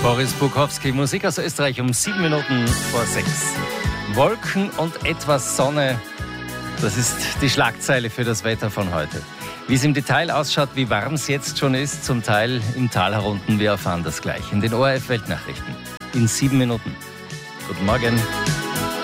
Boris Bukowski, Musik aus Österreich um 7 Minuten vor 6. Wolken und etwas Sonne, das ist die Schlagzeile für das Wetter von heute. Wie es im Detail ausschaut, wie warm es jetzt schon ist, zum Teil im Tal herunten, wir erfahren das gleich in den ORF Weltnachrichten. In 7 Minuten. Guten Morgen.